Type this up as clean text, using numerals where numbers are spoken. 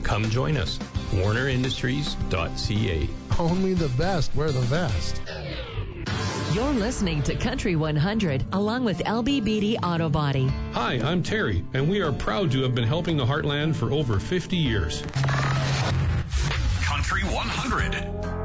Come join us. WarnerIndustries.ca. Only the best wear the vest. You're listening to Country 100 along with LB Beatty Auto Body. Hi, I'm Terry, and we are proud to have been helping the Heartland for over 50 years. Country 100.